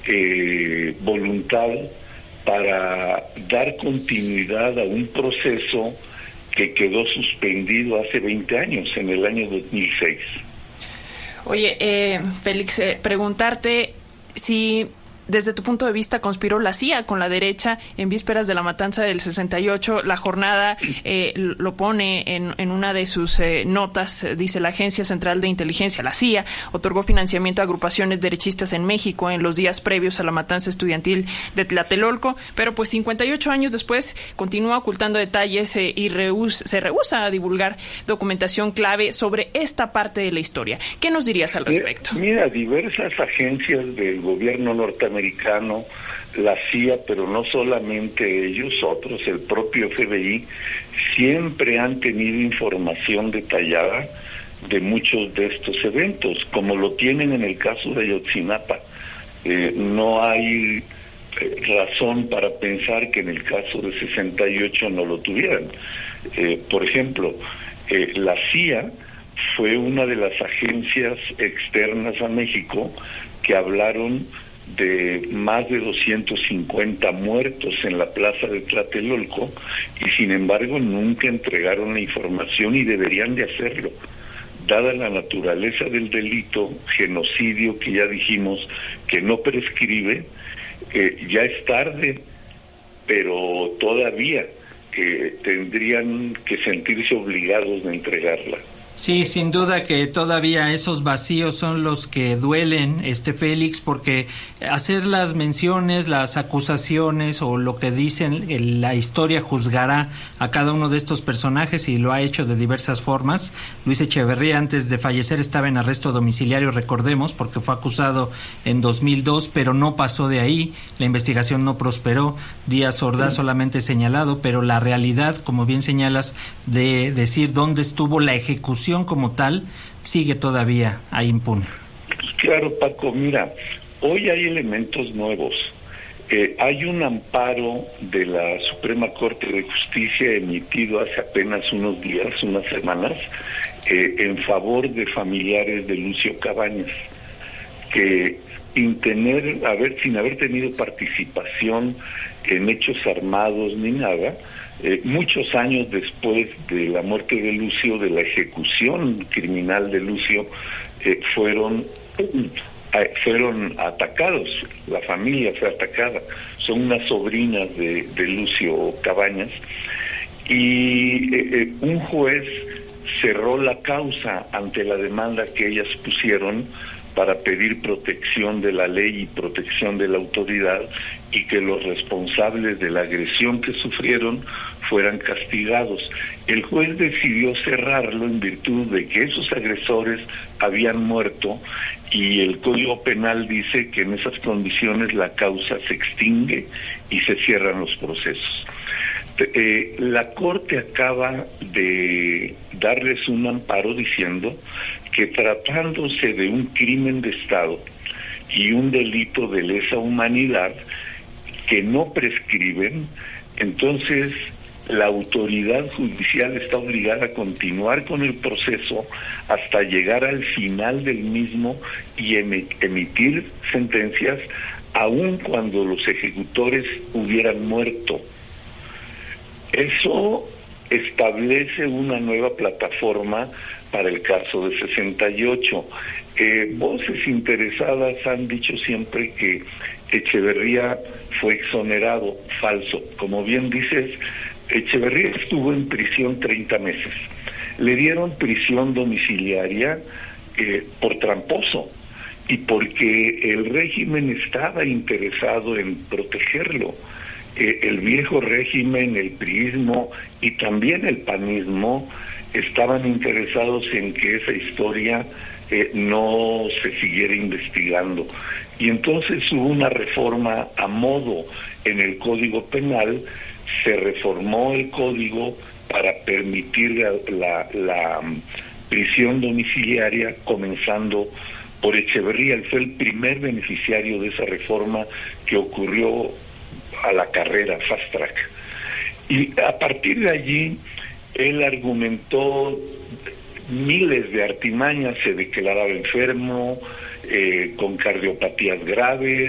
voluntad para dar continuidad a un proceso que quedó suspendido hace 20 años, en el año 2006. Oye, Félix, preguntarte si desde tu punto de vista conspiró la CIA con la derecha en vísperas de la matanza del 68. La jornada lo pone en una de sus notas. Dice: la Agencia Central de Inteligencia, la CIA, otorgó financiamiento a agrupaciones derechistas en México en los días previos a la matanza estudiantil de Tlatelolco, pero pues 58 años después continúa ocultando detalles y se rehúsa a divulgar documentación clave sobre esta parte de la historia. ¿Qué nos dirías al respecto? Mira, diversas agencias del gobierno norteamericano, la CIA, pero no solamente ellos, otros, el propio FBI, siempre han tenido información detallada de muchos de estos eventos, como lo tienen en el caso de Ayotzinapa. No hay razón para pensar que en el caso de 68 no lo tuvieran. Por ejemplo, la CIA fue una de las agencias externas a México que hablaron de más de 250 muertos en la plaza de Tlatelolco, y sin embargo nunca entregaron la información, y deberían de hacerlo, dada la naturaleza del delito, genocidio, que ya dijimos que no prescribe. Ya es tarde, pero todavía tendrían que sentirse obligados de entregarla. Sí, sin duda que todavía esos vacíos son los que duelen, Félix, porque hacer las menciones, las acusaciones o lo que dicen, la historia juzgará a cada uno de estos personajes, y lo ha hecho de diversas formas. Luis Echeverría, antes de fallecer, estaba en arresto domiciliario, recordemos, porque fue acusado en 2002, pero no pasó de ahí, la investigación no prosperó. Díaz Ordaz solamente señalado, pero la realidad, como bien señalas, de decir dónde estuvo la ejecución como tal, sigue todavía ahí impune. Claro, Paco, mira, hoy hay elementos nuevos. Hay un amparo de la Suprema Corte de Justicia emitido hace apenas unos días, unas semanas, en favor de familiares de Lucio Cabañas, que sin haber tenido participación en hechos armados ni nada, muchos años después de la muerte de Lucio, de la ejecución criminal de Lucio, fueron atacados, la familia fue atacada. Son unas sobrinas de Lucio Cabañas, y un juez cerró la causa ante la demanda que ellas pusieron para pedir protección de la ley y protección de la autoridad, y que los responsables de la agresión que sufrieron fueran castigados. El juez decidió cerrarlo en virtud de que esos agresores habían muerto, y el Código Penal dice que en esas condiciones la causa se extingue y se cierran los procesos. La Corte acaba de darles un amparo diciendo que, tratándose de un crimen de Estado y un delito de lesa humanidad que no prescriben, entonces la autoridad judicial está obligada a continuar con el proceso hasta llegar al final del mismo y emitir sentencias, aun cuando los ejecutores hubieran muerto. Eso establece una nueva plataforma para el caso de 68. Voces interesadas han dicho siempre que Echeverría fue exonerado. Falso. Como bien dices, Echeverría estuvo en prisión 30 meses. Le dieron prisión domiciliaria por tramposo, y porque el régimen estaba interesado en protegerlo. El viejo régimen, el priismo y también el panismo estaban interesados en que esa historia no se siguiera investigando. Y entonces hubo una reforma a modo en el Código Penal. Se reformó el código para permitir la prisión domiciliaria, comenzando por Echeverría. Él fue el primer beneficiario de esa reforma que ocurrió a la carrera, fast track. Y a partir de allí, él argumentó miles de artimañas. Se declaraba enfermo, con cardiopatías graves,